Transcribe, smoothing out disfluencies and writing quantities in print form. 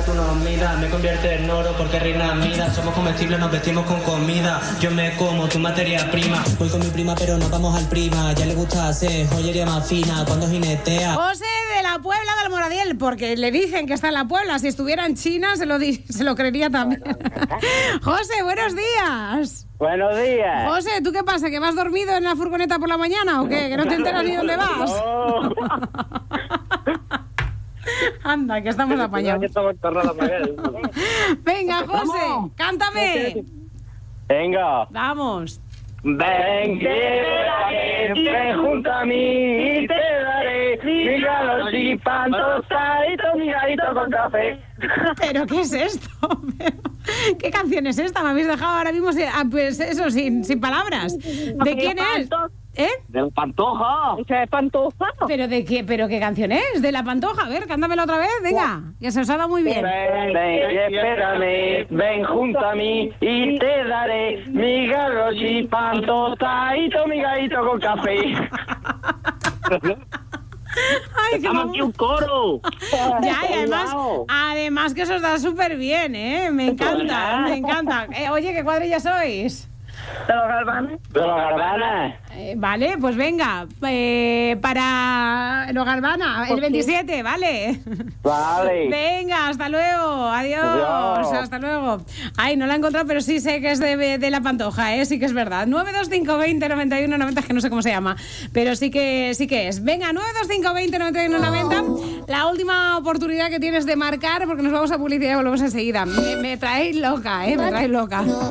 tú nos miras, me convierte en oro porque reina mira. Somos comestibles, nos vestimos con comida. Yo me como tu materia prima. Voy con mi prima, pero no vamos al prima. Ya le gusta hacer joyería más fina cuando jinetea. José de la Puebla del Moradiel, porque le dicen que está en la Puebla. Si estuviera en China, se lo creería también. José, buenos días. Buenos días. José, ¿tú qué pasa? ¿Que vas dormido en la furgoneta por la mañana o qué? ¿Que no te enteras ni dónde vas? No. Anda, que estamos apañados. Venga, José, cántame. Venga. Vamos. Ven, ven junto a mí y te daré mi galosí, pan tostadito, mi galito con café. ¿Pero qué es esto? ¿Qué canción es esta? Me habéis dejado ahora mismo pues eso, sin palabras. ¿De quién es? ¿Eh? De la Pantoja. ¿Esa es Pantoja? ¿Pero qué canción es? ¿De La Pantoja? A ver, cántamela otra vez, venga. Que se os ha dado muy bien. Ven, ven, y espérame, ven junto a mí y te daré mi galosí, pan tostadito, mi galito con café. Ay, Estamos aquí un coro. Ya, y además que se os da súper bien, ¿eh? Me encanta, me encanta. Oye, ¿qué cuadrilla sois? ¿De los Galvanes? De los Garbanas. Vale, pues venga, para los Galvana, el 27, ¿vale? Vale. Venga, hasta luego, adiós, hasta luego. Ay, no la he encontrado, pero sí sé que es de La Pantoja, ¿eh? Sí que es verdad. 925 20 91 90, es que no sé cómo se llama, pero sí que es. Venga, 925 20 91 90, la última oportunidad que tienes de marcar, porque nos vamos a publicidad y volvemos enseguida. Me traéis loca, me traéis loca.